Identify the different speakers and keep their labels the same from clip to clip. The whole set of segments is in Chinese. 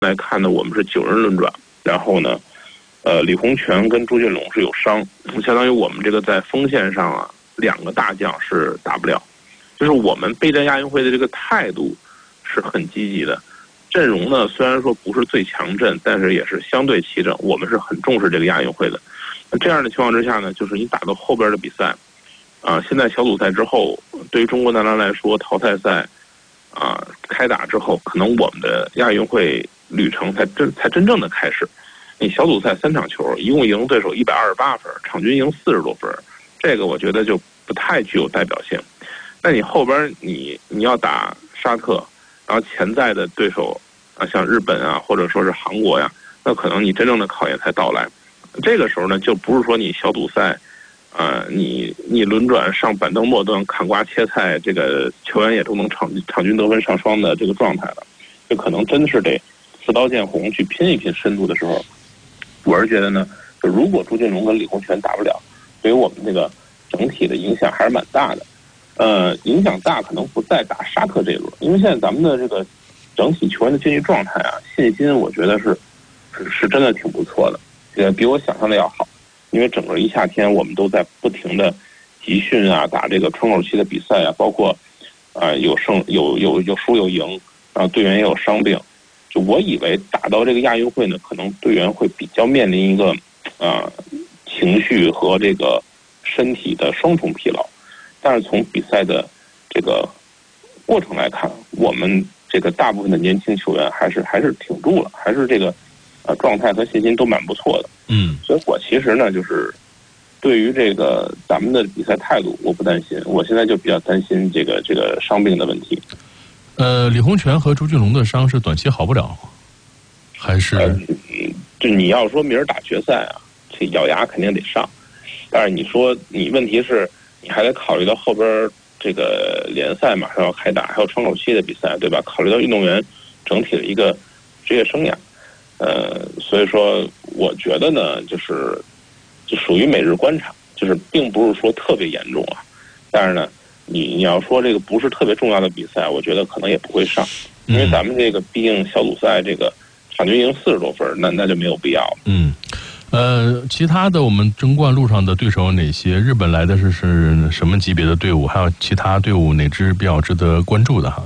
Speaker 1: 来看呢，我们是9人轮转，然后呢，李洪权跟朱俊龙是有伤，相当于我们这个在锋线上啊，2个大将是打不了。就是我们备战亚运会的这个态度是很积极的，阵容呢虽然说不是最强阵，但是也是相对齐整，我们是很重视这个亚运会的。那这样的情况之下呢，就是你打到后边的比赛，现在小组赛之后，对于中国男篮来说，淘汰赛开打之后，可能我们的亚运会旅程才真正的开始。你小组赛3场球，一共赢对手128分，场均赢40多分，这个我觉得就不太具有代表性。那你后边你要打沙特，然后潜在的对手像日本啊，或者说是韩国呀，那可能你真正的考验才到来。这个时候呢，就不是说你小组赛你轮转上板凳末端砍瓜切菜，这个球员也都能场均得分上双的这个状态了，就可能真是得刺刀见红去拼一拼深度的时候。我是觉得呢，就如果朱俊龙跟李洪权打不了，对于我们这个整体的影响还是蛮大的。影响大可能不在打沙特这一轮，因为现在咱们的这个整体球员的竞技状态信心我觉得是真的挺不错的，也比我想象的要好。因为整个一夏天我们都在不停的集训打这个窗口期的比赛包括有输有赢，然后队员也有伤病。就我以为打到这个亚运会呢，可能队员会比较面临一个情绪和这个身体的双重疲劳。但是从比赛的这个过程来看，我们这个大部分的年轻球员还是挺住了，还是这个状态和信心都蛮不错的。所以我其实呢，就是对于这个咱们的比赛态度，我不担心。我现在就比较担心这个伤病的问题。
Speaker 2: 李洪权和朱俊龙的伤是短期好不了，还是？
Speaker 1: 就你要说明儿打决赛这咬牙肯定得上，但是你说你问题是。你还得考虑到后边这个联赛马上要开打，还有窗口期的比赛，对吧？考虑到运动员整体的一个职业生涯，所以说我觉得呢，就属于每日观察，就是并不是说特别严重但是呢，你要说这个不是特别重要的比赛，我觉得可能也不会上，因为咱们这个毕竟小组赛这个场均赢40多分，那就没有必要了。
Speaker 2: 其他的我们争冠路上的对手有哪些？日本来的是什么级别的队伍？还有其他队伍哪支比较值得关注的哈？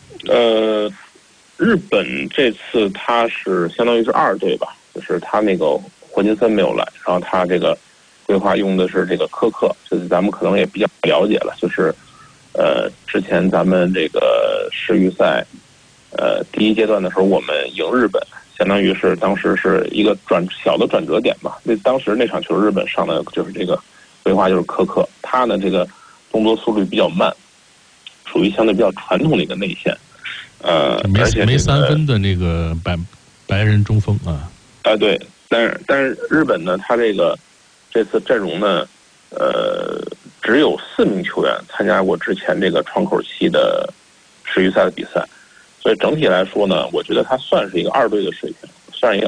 Speaker 1: 日本这次他是相当于是2队吧，就是他那个霍金森没有来，然后他这个规划用的是这个科克，就是咱们可能也比较了解了，就是之前咱们这个世预赛第1阶段的时候，我们赢日本。相当于是当时是一个小的转折点吧。那当时那场球日本上的就是这个规划就是科克，他呢这个动作速率比较慢，属于相对比较传统的一个内线。而且
Speaker 2: 没3分的那个白人中锋
Speaker 1: 对，但是日本呢，他这次阵容呢，只有4名球员参加过之前这个窗口期的世预赛的比赛。所以整体来说呢，我觉得它算是一个2队的水平，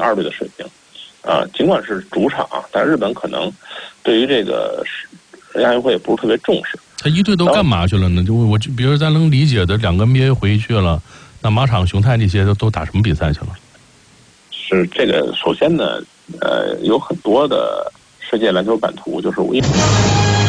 Speaker 1: 尽管是主场但日本可能对于这个亚运会也不是特别重视。
Speaker 2: 他1队都干嘛去了呢？就比如咱能理解的2个 NBA 回去了，那马场雄太那些都打什么比赛去了？
Speaker 1: 是这个，首先呢，有很多的世界篮球版图，就是